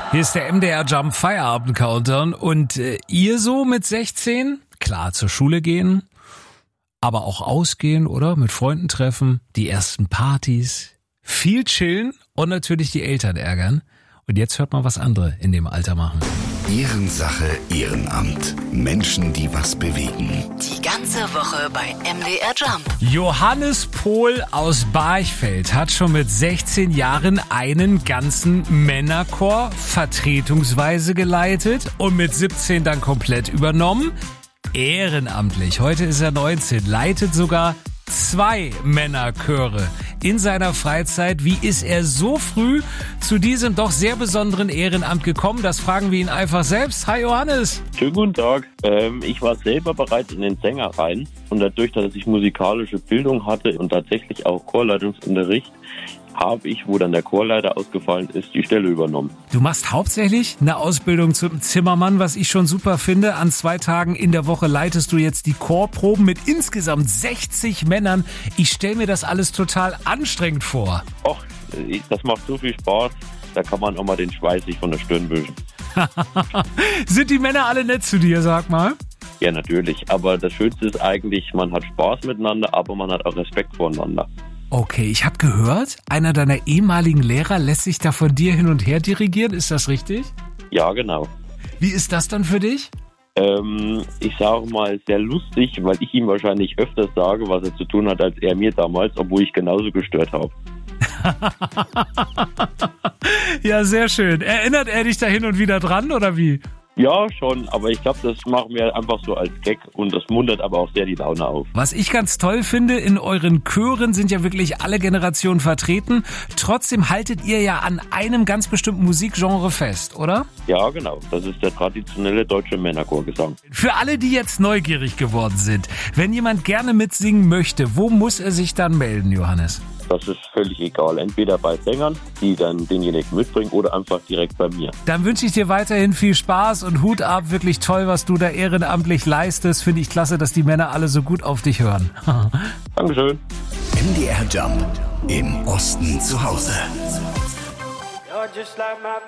Hier ist der MDR Jump Feierabend Countdown und ihr so mit 16? Klar, zur Schule gehen, aber auch ausgehen, oder? Mit Freunden treffen, die ersten Partys, viel chillen und natürlich die Eltern ärgern. Und jetzt hört mal, was andere in dem Alter machen. Ehrensache, Ehrenamt. Menschen, die was bewegen. Die ganze Woche bei MDR Jump. Johannes Pohl aus Barchfeld hat schon mit 16 Jahren einen ganzen Männerchor vertretungsweise geleitet und mit 17 dann komplett übernommen. Ehrenamtlich. Heute ist er 19, leitet sogar 2 Männerchöre in seiner Freizeit. Wie ist er so früh zu diesem doch sehr besonderen Ehrenamt gekommen? Das fragen wir ihn einfach selbst. Hi Johannes. Schönen guten Tag. Ich war selber bereits in den Sänger rein und dadurch, dass ich musikalische Bildung hatte und tatsächlich auch Chorleitungsunterricht, habe ich, wo dann der Chorleiter ausgefallen ist, die Stelle übernommen. Du machst hauptsächlich eine Ausbildung zum Zimmermann, was ich schon super finde. An 2 Tagen in der Woche leitest du jetzt die Chorproben mit insgesamt 60 Männern. Ich stelle mir das alles total anstrengend vor. Och, das macht so viel Spaß, da kann man auch mal den Schweiß sich von der Stirn wischen. Sind die Männer alle nett zu dir, sag mal? Ja, natürlich. Aber das Schönste ist eigentlich, man hat Spaß miteinander, aber man hat auch Respekt voreinander. Okay, ich habe gehört, einer deiner ehemaligen Lehrer lässt sich da von dir hin und her dirigieren. Ist das richtig? Ja, genau. Wie ist das dann für dich? Ich sage mal, sehr lustig, weil ich ihm wahrscheinlich öfters sage, was er zu tun hat, als er mir damals, obwohl ich genauso gestört habe. Ja, sehr schön. Erinnert er dich da hin und wieder dran, oder wie? Ja, schon, aber ich glaube, das machen wir einfach so als Gag und das muntert aber auch sehr die Laune auf. Was ich ganz toll finde, in euren Chören sind ja wirklich alle Generationen vertreten. Trotzdem haltet ihr ja an einem ganz bestimmten Musikgenre fest, oder? Ja, genau. Das ist der traditionelle deutsche Männerchorgesang. Für alle, die jetzt neugierig geworden sind, wenn jemand gerne mitsingen möchte, wo muss er sich dann melden, Johannes? Das ist völlig egal. Entweder bei Sängern, die dann denjenigen mitbringen, oder einfach direkt bei mir. Dann wünsche ich dir weiterhin viel Spaß und Hut ab. Wirklich toll, was du da ehrenamtlich leistest. Finde ich klasse, dass die Männer alle so gut auf dich hören. Dankeschön. MDR Jump. Im Osten zu Hause. You're just like my